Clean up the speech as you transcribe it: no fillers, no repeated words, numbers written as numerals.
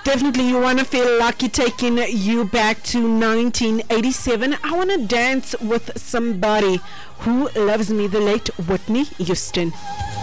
Definitely, you want to feel lucky, taking you back to 1987. I want to dance with somebody who loves me, the late Whitney Houston.